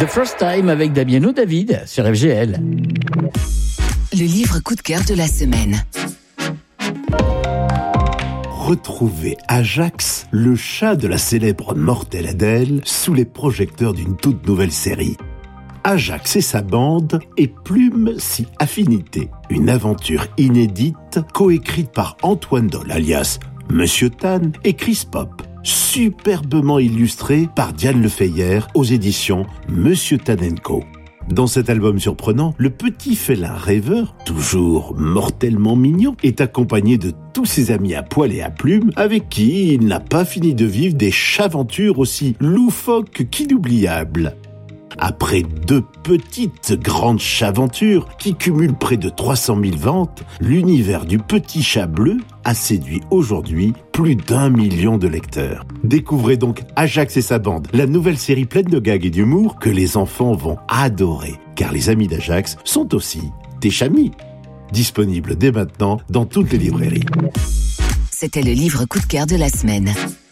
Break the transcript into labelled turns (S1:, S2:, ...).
S1: The First Time avec Damiano David sur FGL.
S2: Le livre coup de cœur de la semaine.
S3: Retrouvez Ajax, le chat de la célèbre Mortelle Adèle, sous les projecteurs d'une toute nouvelle série. Ajax et sa bande et Plume si affinité. Une aventure inédite, coécrite par Antoine Doll, alias Monsieur Tan, et Chris Pop. Superbement illustrée par Diane Lefeyer aux éditions Monsieur Tan & Co. Dans cet album surprenant, le petit félin rêveur, toujours mortellement mignon, est accompagné de tous ses amis à poil et à plumes, avec qui il n'a pas fini de vivre des chaventures aussi loufoques qu'inoubliables. Après 2 petites grandes chaventures qui cumulent près de 300 000 ventes, l'univers du petit chat bleu a séduit aujourd'hui plus d'1 million de lecteurs. Découvrez donc Ajax et sa bande, la nouvelle série pleine de gags et d'humour que les enfants vont adorer, car les amis d'Ajax sont aussi des chamis. Disponible dès maintenant dans toutes les librairies.
S2: C'était le livre coup de cœur de la semaine.